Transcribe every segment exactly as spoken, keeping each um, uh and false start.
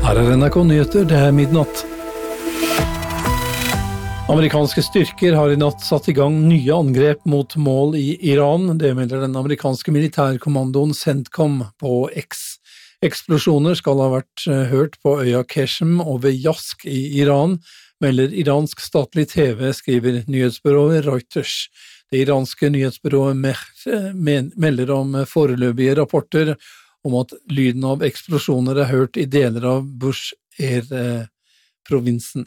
Her er N R K Nyheter, det er midnatt. Amerikanske styrker har i natt satt i gang nye angrep mot mål i Iran. Det melder den amerikanske militærkommandoen CENTCOM på X. Eksplosjoner skal ha vært hørt på øya Keshem og ved Yazd i Iran, melder iransk statlig T V, skriver nyhetsbyrået Reuters. Det iranske nyhetsbyrået Mehr melder om foreløpige rapporter om at lyden av eksplosjoner er hørt i deler av Bushehr-provinsen.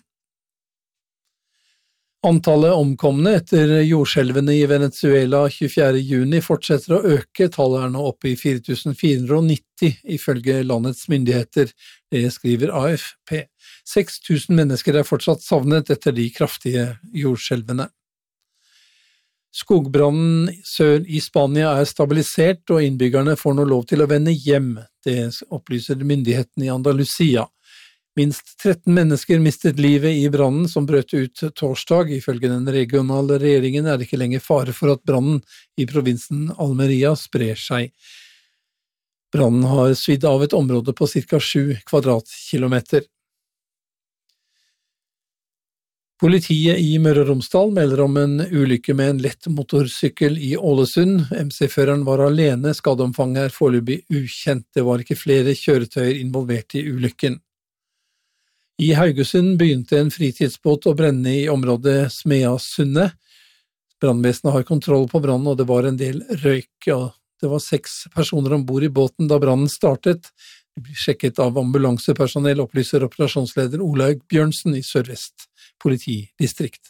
Antallet omkomne etter jordskjelvene i Venezuela tjuefjerde juni fortsetter å øke. Tallet er nå oppe i fire tusen fire hundre nitti, ifølge landets myndigheter. Det skriver A F P. seks tusen mennesker er fortsatt savnet etter de kraftige jordskjelvene. Skogbrannen sør i Spania er stabilisert, og innbyggerne får nå lov til å vende hjem. Det opplyser myndighetene i Andalusia. Minst tretten mennesker mistet livet i brannen som brøt ut torsdag. Ifølge den regionale regjeringen er det ikke lenger fare for at brannen i provinsen Almeria sprer seg. Brannen har svidd av et område på ca. sju kvadratkilometer. Politiet i Møre og Romsdal melder om en ulykke med en lett motorsykkel i Ålesund. M C-føreren var alene, skadeomfanget er foreløpig ukjent. Det var ikke flere kjøretøyer involvert i ulykken. I Haugesund begynte en fritidsbåt å brenne i området Smeasundet. Brannvesenet har kontroll på brannen, og det var en del røyk. Ja, det var seks personer ombord i båten da brannen startet. De blir sjekket av ambulansepersonell, opplyser operasjonsleder Olaug Bjørnsen i Sør-Vest politidistrikt.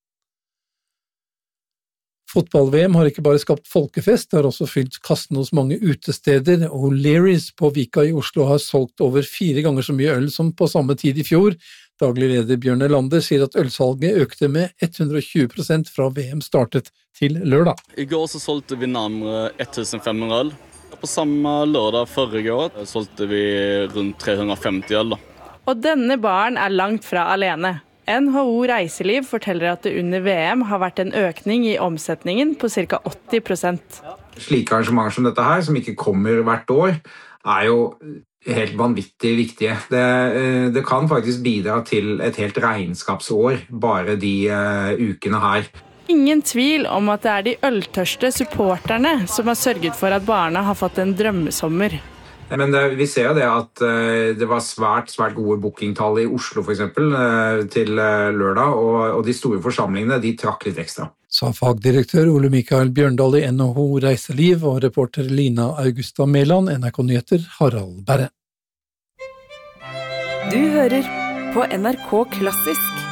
Fotball-V M har ikke bare skapt folkefest, det har også fylt kassen hos mange utesteder. O'Learys på Vika i Oslo har solgt over fire ganger så mye øl som på samme tid i fjor. Daglig leder Bjørn Elander sier at ølsalget økte med hundre og tjue prosent fra V M startet til lørdag. I går så solgte vi nærmere fem hundre øl. På samme lørdag forrige år solgte vi rundt tre hundre og femti øl. Og denne baren er langt fra alene. N H O Reiseliv forteller at det under V M har vært en økning i omsetningen på ca. åtti prosent. Slike arrangementer som dette her, som ikke kommer hvert år, er jo helt vanvittig viktige. Det, det kan faktisk bidra til et helt regnskapsår, bare de uh, ukene her. Ingen tvil om at det er de øltørste supporterne som har sørget for at barna har fått en drømmesommer. Men det, vi ser jo det at uh, det var svært, svært gode bookingtall i Oslo for eksempel, uh, til uh, lørdag, og, og de store forsamlingene, de trakk litt ekstra. Sa fagdirektør Ole Mikael Bjørndal i N H O Reiseliv og reporter Lina Augusta Mæland, N R K Nyheter, Harald Berre. Du hører på N R K Klassisk.